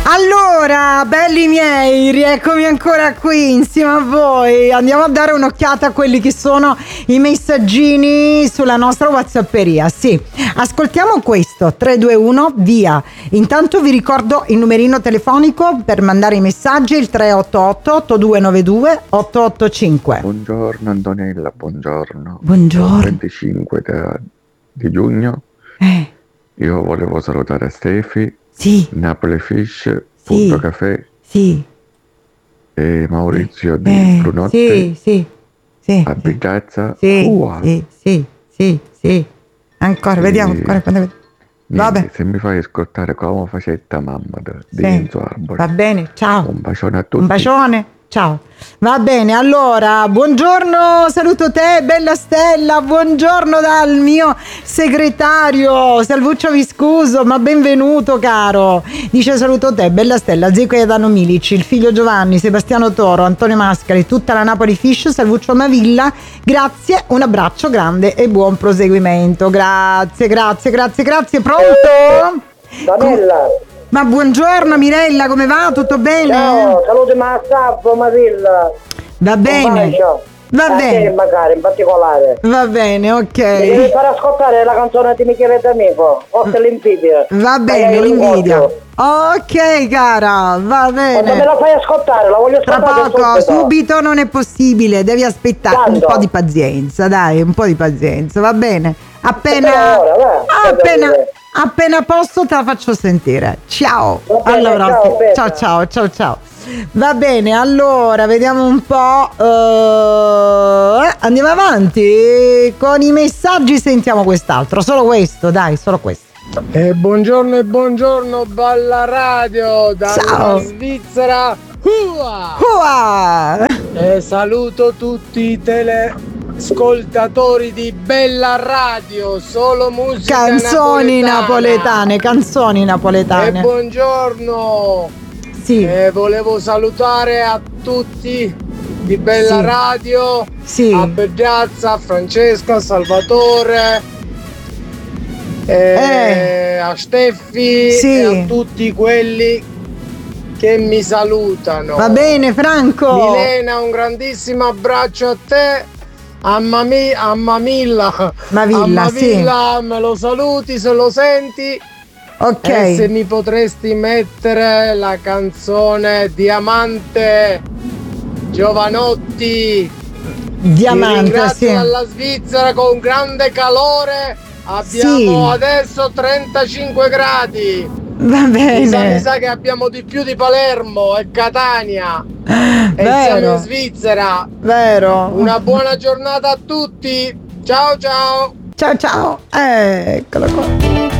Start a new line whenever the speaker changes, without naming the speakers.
Allora, belli miei, rieccomi ancora qui insieme a voi. Andiamo a dare un'occhiata a quelli che sono i messaggini sulla nostra WhatsApperia. Sì, ascoltiamo questo, 321 via. Intanto vi ricordo il numerino telefonico per mandare i messaggi, il 388 8292 885.
Buongiorno Antonella, buongiorno.
Buongiorno.
25 di giugno. Io volevo salutare Stefi.
Sì.
Napoli Fish,
Sì.
Punto Caffè.
Sì.
E Maurizio di Brunotti.
Sì.
A Bigazza.
Sì. Ancora, vediamo. Vabbè.
Se mi fai ascoltare come facetta mamma di Enzo Arbore.
Va bene, ciao.
Un bacione a tutti.
Un bacione. Ciao. Va bene, allora, buongiorno, saluto te, bella Stella, buongiorno dal mio segretario, Salvuccio Viscuso, ma benvenuto caro. Dice saluto te, bella Stella, zio Gaetano Milici, il figlio Giovanni, Sebastiano Toro, Antonio Mascari, tutta la Napoli Fish, Salvuccio Mavilla, grazie, un abbraccio grande e buon proseguimento. Grazie, pronto?
Vanella.
Ma buongiorno Mirella, come va? Tutto bene?
Ciao, saluti Massafo, Marilla.
Va bene. Va bene.
Magari in particolare.
Va bene, ok.
Mi devi far ascoltare la canzone di Michele D'Amico, forse l'invidia.
Va bene, l'invidia. Ok, cara, va bene.
Quando me la fai ascoltare, la voglio ascoltare.
Tra poco, subito non è possibile, devi aspettare.
Quando?
Un po' di pazienza, dai, un po' di pazienza, va bene. Appena posso te la faccio sentire. Ciao.
Bene,
allora, ciao. Va bene, allora vediamo un po'. Andiamo avanti con i messaggi, sentiamo quest'altro. Solo questo, dai, solo questo.
Buongiorno Balla Radio dalla Svizzera. Saluto tutti i teleascoltatori di Bella Radio, solo musica
canzoni napoletane.
E buongiorno.
Sì.
Volevo salutare a tutti di Bella Radio, a Pedrazza, a Francesca, a Salvatore, a Steffi e a tutti quelli che mi salutano.
Va bene, Franco.
Milena, un grandissimo abbraccio a te. A Mavilla, me lo saluti se lo senti.
Ok.
E se mi potresti mettere la canzone Diamante Giovanotti.
Diamante,
ti ringrazio dalla Svizzera con grande calore. Abbiamo adesso 35 gradi.
Va bene.
Mi sa che abbiamo di più di Palermo e Catania. E siamo in Svizzera.
Vero.
Una buona giornata a tutti. Ciao.
Ciao. Eccolo qua.